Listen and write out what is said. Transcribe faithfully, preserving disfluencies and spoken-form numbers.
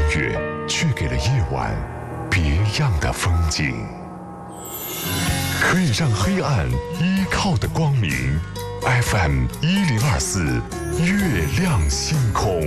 乐却给了夜晚别样的风景。可以让黑暗依靠的光明。F M 一零二四，月亮星空。